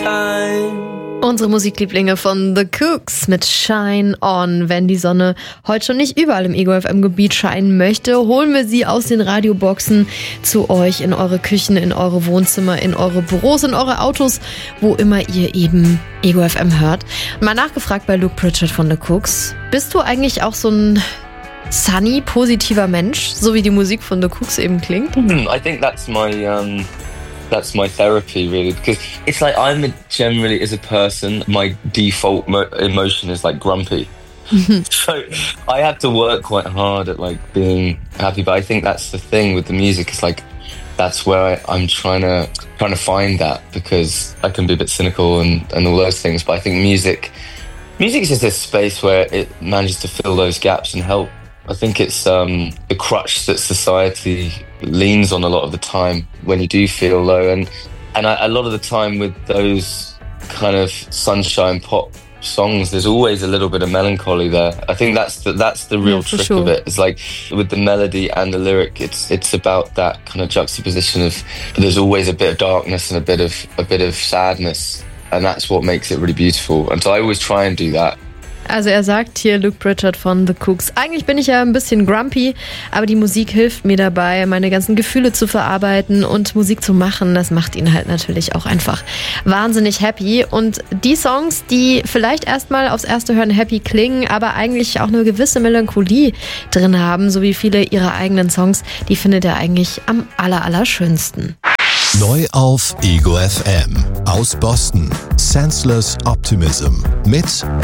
time. Unsere Musiklieblinge von The Kooks mit Shine On. Wenn die Sonne heute schon nicht überall im Ego FM Gebiet scheinen möchte, holen wir sie aus den Radioboxen zu euch in eure Küchen, in eure Wohnzimmer, in eure Büros, in eure Autos, wo immer ihr eben Ego FM hört. Mal nachgefragt bei Luke Pritchard von The Kooks. Bist du eigentlich auch so ein sunny, positiver Mensch, so wie die Musik von The Kooks eben klingt? I think that's my therapy, really, because it's like generally, as a person, my default emotion is like grumpy. So I have to work quite hard at like being happy, but I think that's the thing with the music. It's like that's where I'm trying to find that, because I can be a bit cynical and all those things. But I think music is just a space where it manages to fill those gaps and help. I think it's the crutch that society leans on a lot of the time when you do feel low, and a lot of the time with those kind of sunshine pop songs, there's always a little bit of melancholy there. I think that's the real trick of it. It's like with the melody and the lyric, it's about that kind of juxtaposition of there's always a bit of darkness and a bit of sadness, and that's what makes it really beautiful. And so I always try and do that. Also er sagt hier, Luke Pritchard von The Kooks, eigentlich bin ich ja ein bisschen grumpy, aber die Musik hilft mir dabei, meine ganzen Gefühle zu verarbeiten und Musik zu machen. Das macht ihn halt natürlich auch einfach wahnsinnig happy. Und die Songs, die vielleicht erstmal aufs erste Hören happy klingen, aber eigentlich auch eine gewisse Melancholie drin haben, so wie viele ihrer eigenen Songs, die findet er eigentlich am allerschönsten. Neu auf Ego FM. Aus Boston. Senseless Optimism mit